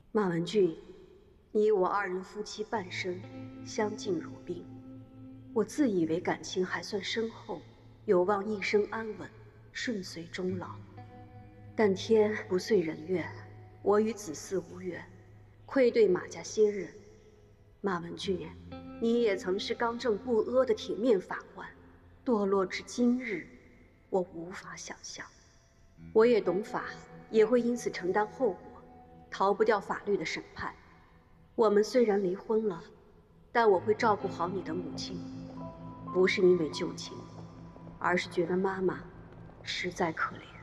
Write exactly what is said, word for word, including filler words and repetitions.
马文俊，你我二人夫妻半生，相敬如宾。我自以为感情还算深厚，有望一生安稳，顺遂终老。但天不遂人愿，我与子嗣无缘，愧对马家先人。马文俊，你也曾是刚正不阿的铁面法官，堕落至今日，我无法想象。我也懂法，也会因此承担后果。逃不掉法律的审判。我们虽然离婚了，但我会照顾好你的母亲，不是因为旧情，而是觉得妈妈实在可怜。